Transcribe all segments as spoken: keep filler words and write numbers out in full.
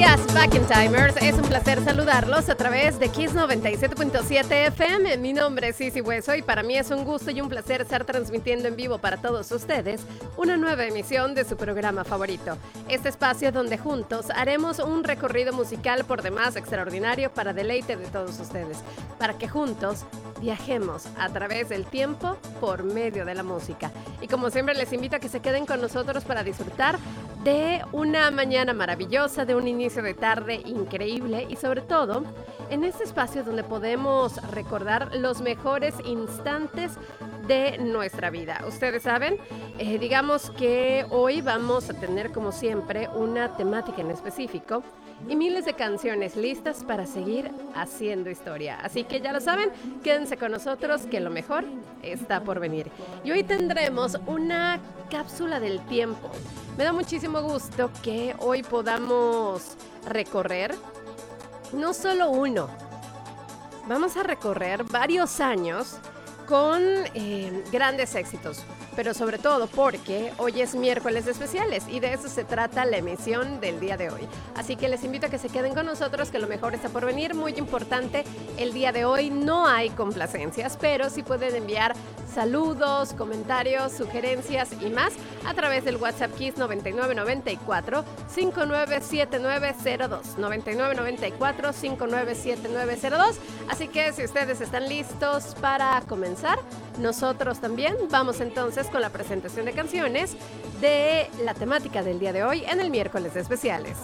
días, Back in Timers. Es un placer saludarlos a través de Kiss noventa y siete punto siete F M. Mi nombre es Sisi Hueso y para mí es un gusto y un placer estar transmitiendo en vivo para todos ustedes una nueva emisión de su programa favorito. Este espacio donde juntos haremos un recorrido musical por demás extraordinario para deleite de todos ustedes, para que juntos viajemos a través del tiempo por medio de la música. Y como siempre les invito a que se queden con nosotros para disfrutar de una mañana maravillosa, de un inicio de tarde increíble y sobre todo en este espacio donde podemos recordar los mejores instantes de nuestra vida. Ustedes saben, eh, digamos que hoy vamos a tener como siempre una temática en específico y miles de canciones listas para seguir haciendo historia. Así que ya lo saben, quédense con nosotros que lo mejor está por venir. Y hoy tendremos una cápsula del tiempo. Me da muchísimo gusto que hoy podamos recorrer no solo uno, vamos a recorrer varios años con eh, grandes éxitos, pero sobre todo porque hoy es miércoles de especiales y de eso se trata la emisión del día de hoy. Así que les invito a que se queden con nosotros, que lo mejor está por venir. Muy importante, el día de hoy no hay complacencias, pero sí pueden enviar saludos, comentarios, sugerencias y más a través del WhatsApp Kiss noventa y nueve noventa y cuatro, cincuenta y nueve setenta y nueve cero dos, noventa y nueve noventa y cuatro, cincuenta y nueve setenta y nueve cero dos. Así que si ustedes están listos para comenzar, nosotros también vamos entonces con la presentación de canciones de la temática del día de hoy en el miércoles de especiales.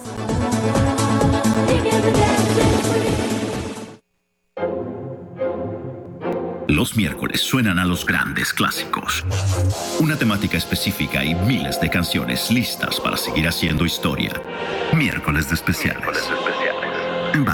Los miércoles suenan a los grandes clásicos. Una temática específica y miles de canciones listas para seguir haciendo historia. Miércoles de especiales.